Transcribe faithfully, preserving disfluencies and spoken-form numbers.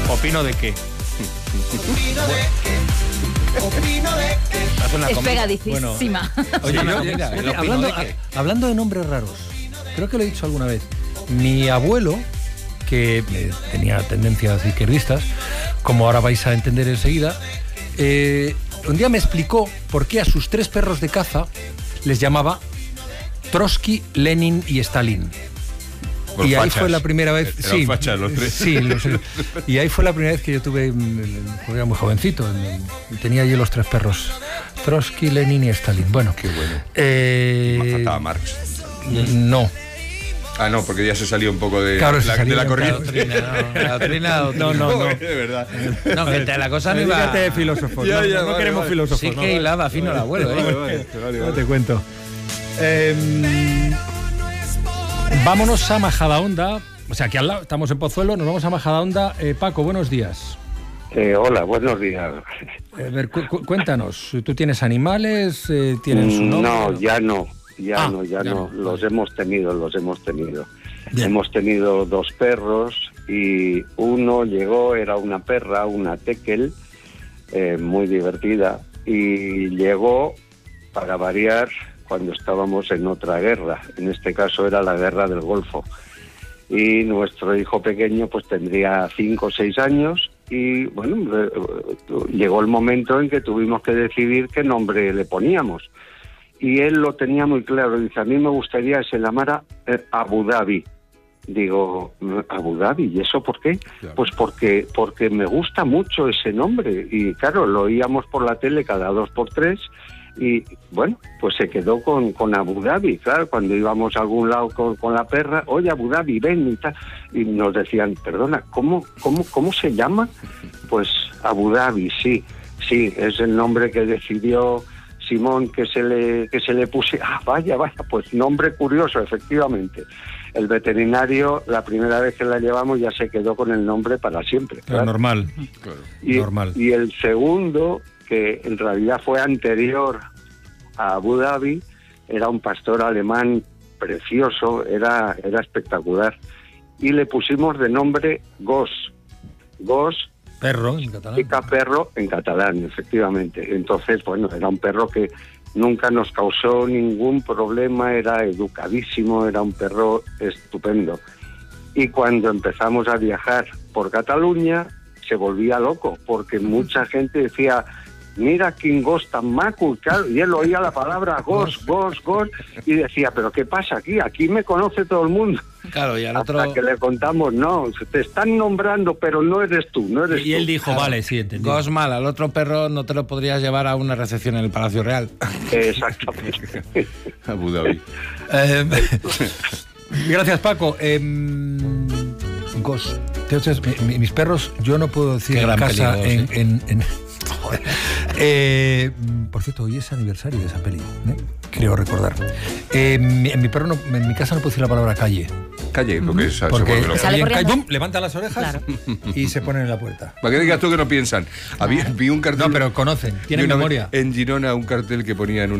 ¿Opino de qué? Opino de qué. Opino de qué. Es pegadicísima. Bueno, oye, yo, Mira, yo, ¿el opino hablando, de qué? a- hablando de nombres raros, creo que lo he dicho alguna vez. Mi abuelo, que eh, tenía tendencias izquierdistas, como ahora vais a entender enseguida, eh, un día me explicó por qué a sus tres perros de caza les llamaba Trotsky, Lenin y Stalin. Por y ahí fachas. fue la primera vez. Eran Sí, fachas los tres. Sí, los- y ahí fue la primera vez que yo tuve, mm, porque era muy jovencito, y tenía yo los tres perros, Trotsky, Lenin y Stalin. Bueno, Qué bueno. eh, Faltaba Marx. no. Ah, no, porque ya se salió un poco de, Claro, se la, salió de la de- corriente. La doctrina, no, No, no, no. De verdad. No, que te- la cosa no iba... Dedícate de filósofos. Ya, no, ya, no vale, queremos vale. filósofos. Sí no, que hilaba fino el abuelo, Vale, ¿eh? vale, vale, no vale. te cuento. Eh, vámonos a Majadahonda. O sea, aquí al lado, estamos en Pozuelo, nos vamos a Majadahonda. Eh, Paco, buenos días. Eh, hola, buenos días. Eh, a ver, cu- cu- cuéntanos, ¿tú tienes animales? Eh, ¿Tienen su nombre? No, ya no, ya Ah, no, ya, ya no. no. Los hemos tenido, los hemos tenido. Bien. Hemos tenido dos perros y uno llegó, era una perra, una tekel, eh, muy divertida, y llegó, para variar, cuando estábamos en otra guerra. En este caso era la guerra del Golfo. Y nuestro hijo pequeño pues tendría cinco o seis años y bueno, eh, llegó el momento en que tuvimos que decidir qué nombre le poníamos. Y él lo tenía muy claro, dice, a mí me gustaría que se llamara eh, Abu Dhabi. Digo, Abu Dhabi, ¿y eso por qué? Claro. Pues porque porque me gusta mucho ese nombre. Y claro, lo oíamos por la tele cada dos por tres y bueno, pues se quedó con, con Abu Dhabi. Claro, cuando íbamos a algún lado con, con la perra, oye, Abu Dhabi, ven y tal. Y nos decían, perdona, ¿cómo, cómo, cómo se llama? Pues Abu Dhabi, sí, sí, es el nombre que decidió Simón que se le que se le puse. Ah, vaya, vaya, pues nombre curioso, efectivamente. El veterinario, la primera vez que la llevamos, ya se quedó con el nombre para siempre. Claro, normal. Claro. Y, normal. y el segundo, que en realidad fue anterior a Abu Dhabi, era un pastor alemán precioso, era, era espectacular. Y le pusimos de nombre Gos. Gos Perro, en catalán. significa perro en catalán, efectivamente. Entonces, bueno, era un perro que nunca nos causó ningún problema, era educadísimo, era un perro estupendo. Y cuando empezamos a viajar por Cataluña, se volvía loco, porque mucha gente decía, mira quin gos tan maco, y, claro, y él oía la palabra gos, gos, gos, y decía, pero ¿qué pasa aquí? Aquí me conoce todo el mundo. Claro, y al Hasta otro... que le contamos, no, te están nombrando, pero no eres tú, no eres Y él tú. dijo, Claro. vale, sí, entendí. Gosmal, al otro perro no te lo podrías llevar a una recepción en el Palacio Real. Exactamente. Abu Dhabi. Eh, gracias, Paco. Eh, Gos. Entonces, mi- mi- mis perros, yo no puedo decir Qué en gran casa, peli, en, Gos, en- en- joder. Eh, por cierto, hoy es aniversario de esa peli, ¿eh? Creo recordar. Eh, mi- en mi perro, no- en mi casa no puedo decir la palabra calle, Calle, porque esa- se porque vuelve loca. Sale alguien cae, corriendo. ¡bum!, levanta las orejas Claro. y se ponen en la puerta. Para que digas tú que no piensan. Había, vi un cartel. No, pero conocen, tienen vi una vez memoria. En Girona, un cartel que ponía en un